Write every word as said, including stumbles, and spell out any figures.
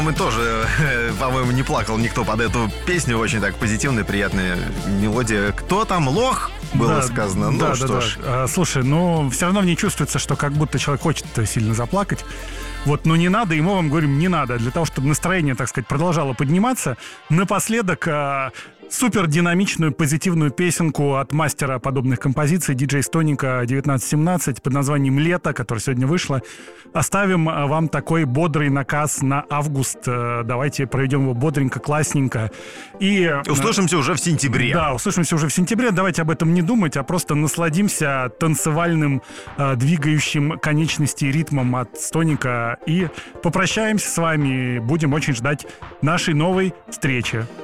мы тоже, по-моему, не плакал никто под эту песню. Очень так позитивная, приятная мелодия. Кто там, лох? Было да, сказано. Ну да, что да, ж. да. А, слушай, ну все равно в ней чувствуется, что как будто человек хочет сильно заплакать. Вот, но не надо, и мы вам говорим, не надо. Для того, чтобы настроение, так сказать, продолжало подниматься, напоследок а, супер динамичную, позитивную песенку от мастера подобных композиций, диджей Стоника девятнадцать семнадцать под названием «Лето», которая сегодня вышла. Оставим вам такой бодрый наказ на август. Давайте проведем его бодренько, классненько. И услышимся уже в сентябре. Да, услышимся уже в сентябре. Давайте об этом не думать, а просто насладимся танцевальным, двигающим конечности ритмом от Стоника. И попрощаемся с вами. Будем очень ждать нашей новой встречи.